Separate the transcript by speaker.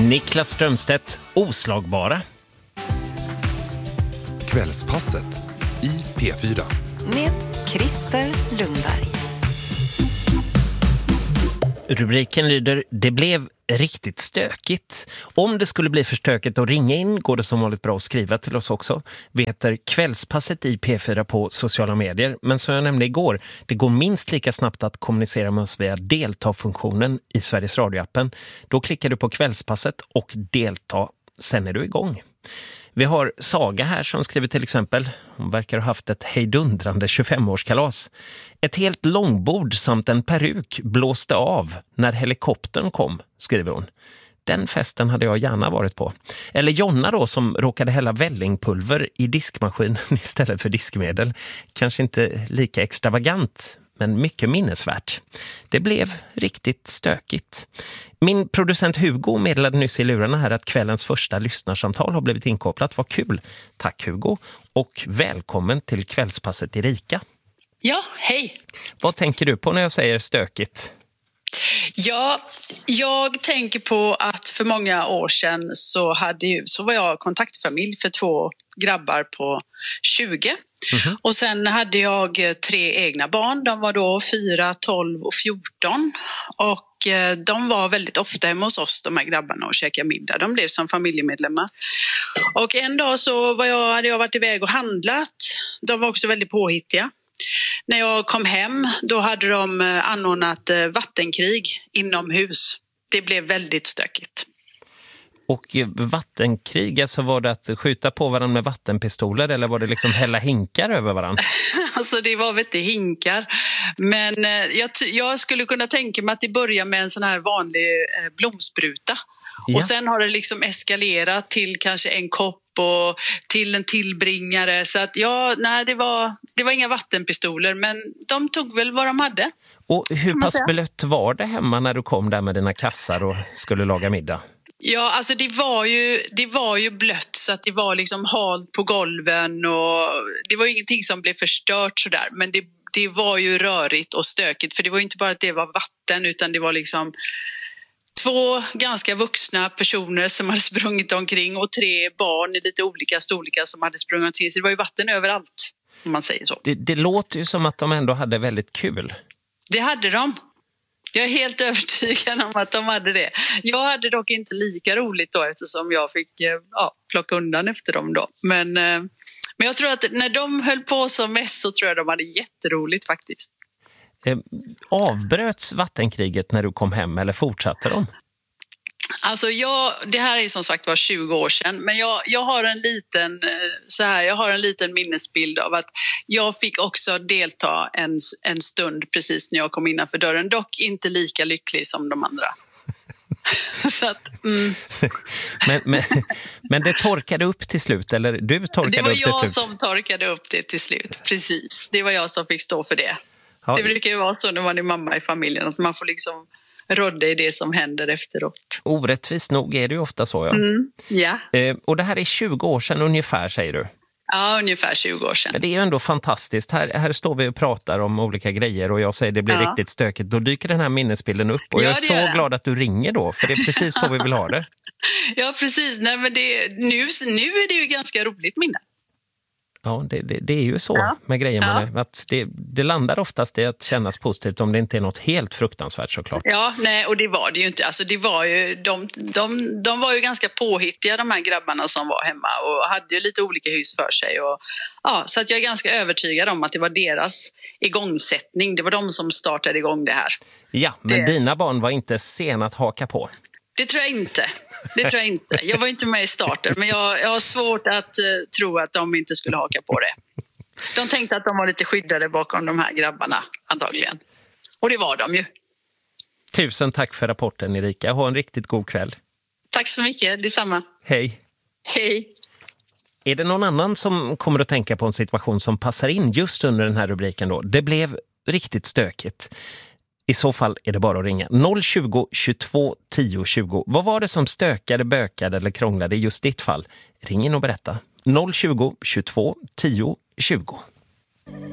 Speaker 1: Niklas Strömstedt, oslagbara.
Speaker 2: Kvällspasset i P4.
Speaker 3: Med Christer Lundberg.
Speaker 1: Rubriken lyder: Det blev riktigt stökigt. Om det skulle bli för stökigt att ringa in går det som vanligt bra att skriva till oss också. Vi heter Kvällspasset i P4 på sociala medier. Men som jag nämnde igår, det går minst lika snabbt att kommunicera med oss via delta-funktionen i Sveriges radioappen. Då klickar du på Kvällspasset och delta, sen är du igång. Vi har Saga här som skriver till exempel: hon verkar ha haft ett hejdundrande 25-årskalas. Ett helt långbord samt en peruk blåste av när helikoptern kom, skriver hon. Den festen hade jag gärna varit på. Eller Jonna då, som råkade hälla vällingpulver i diskmaskinen istället för diskmedel. Kanske inte lika extravagant, men mycket minnesvärt. Det blev riktigt stökigt. Min producent Hugo meddelade nyss i lurarna här att kvällens första lyssnarsamtal har blivit inkopplat. Vad kul! Tack Hugo. Och välkommen till kvällspasset Erika.
Speaker 4: Ja, hej!
Speaker 1: Vad tänker du på när jag säger stökigt?
Speaker 4: Ja, jag tänker på att för många år sedan så var jag kontaktfamilj för 2 grabbar på 20. Mm-hmm. Och sen hade jag 3 egna barn. De var då 4, 12 och 14. Och de var väldigt ofta hemma hos oss, de här grabbarna, och käkade middag. De blev som familjemedlemmar. Och en dag så hade jag varit iväg och handlat. De var också väldigt påhittiga. När jag kom hem, då hade de anordnat vattenkrig inomhus. Det blev väldigt stökigt.
Speaker 1: Och vattenkrig, alltså var det att skjuta på varandra med vattenpistoler eller var det liksom hälla hinkar över varandra?
Speaker 4: Alltså det var väl inte hinkar. Men jag skulle kunna tänka mig att det börjar med en sån här vanlig blomspruta. Ja. Och sen har det liksom eskalerat till kanske en kopp och till en tillbringare. Så att det var inga vattenpistoler, men de tog väl vad de hade.
Speaker 1: Och hur pass blött var det hemma när du kom där med dina kassar och skulle laga middag?
Speaker 4: Ja, alltså det var ju blött så att det var liksom halt på golven och det var ju ingenting som blev förstört sådär. Men det var ju rörigt och stökigt, för det var ju inte bara att det var vatten, utan det var liksom 2 ganska vuxna personer som hade sprungit omkring och 3 barn i lite olika storlekar som hade sprungit omkring. Så det var ju vatten överallt, om man säger så.
Speaker 1: Det låter ju som att de ändå hade väldigt kul.
Speaker 4: Det hade de. Jag är helt övertygad om att de hade det. Jag hade dock inte lika roligt då, eftersom jag fick plocka undan efter dem då. Men jag tror att när de höll på som mest så tror jag de hade jätteroligt faktiskt.
Speaker 1: Avbröts vattenkriget när du kom hem eller fortsatte de?
Speaker 4: Alltså det här är som sagt var 20 år sedan, men jag har en liten minnesbild av att jag fick också delta en stund precis när jag kom innanför dörren, dock inte lika lycklig som de andra. Så att,
Speaker 1: men det torkade upp till slut, eller du torkade upp till slut?
Speaker 4: Det var jag som torkade upp det till slut, precis. Det var jag som fick stå för det. Ja. Det brukar ju vara så när man är mamma i familjen, att man får liksom rådda i det som händer efteråt.
Speaker 1: Orättvist nog är det ju ofta så, ja.
Speaker 4: Ja.
Speaker 1: Och det här är 20 år sedan ungefär, säger du?
Speaker 4: Ja, ungefär 20 år sedan.
Speaker 1: Men det är ju ändå fantastiskt. Här står vi och pratar om olika grejer och jag säger det blir riktigt stökigt. Då dyker den här minnesbilden upp och jag är så glad att du ringer då, för det är precis så vi vill ha det.
Speaker 4: Ja, precis. Nej, men nu är det ju ganska roligt minne.
Speaker 1: Ja, det är ju så med grejer man att det landar oftast i att kännas positivt om det inte är något helt fruktansvärt såklart. Ja,
Speaker 4: nej, och det var det ju inte. Alltså det var ju, de var ju ganska påhittiga, de här grabbarna som var hemma, och hade ju lite olika hus för sig. Och, så att jag är ganska övertygad om att det var deras igångsättning. Det var de som startade igång det här.
Speaker 1: Ja, men dina barn var inte sena att haka på.
Speaker 4: Det tror jag inte. Jag var inte med i starten, men jag har svårt att tro att de inte skulle haka på det. De tänkte att de var lite skyddade bakom de här grabbarna, antagligen. Och det var de ju.
Speaker 1: Tusen tack för rapporten, Erika. Ha en riktigt god kväll.
Speaker 4: Tack så mycket, detsamma.
Speaker 1: Hej.
Speaker 4: Hej.
Speaker 1: Är det någon annan som kommer att tänka på en situation som passar in just under den här rubriken då? Det blev riktigt stökigt. I så fall är det bara att ringa 020 22 10 20. Vad var det som stökade, bökade eller krånglade i just ditt fall? Ring in och berätta. 020 22 10 20.